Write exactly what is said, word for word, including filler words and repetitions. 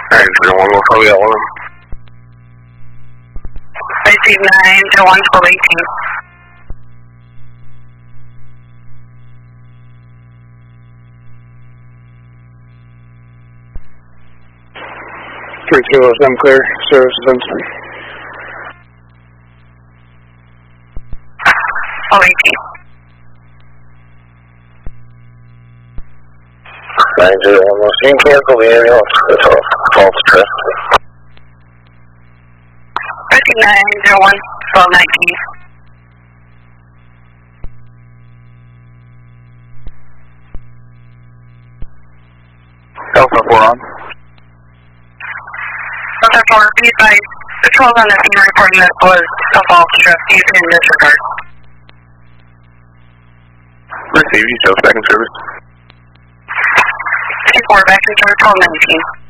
nine zero one, we'll call you out one. Receive nine zero one, twelve eighteen. three two oh seven clear, service Vincent. twelve eighteen. nine zero one, we'll see you cancel the ambulance for the false trip. Receive nine zero one, twelve nineteen. Alpha four on. Delta four, be advised, patrols on the scene reporting that was a false trip. You can disregard. Receive, you show back in service. T four, back in service, twelve nineteen.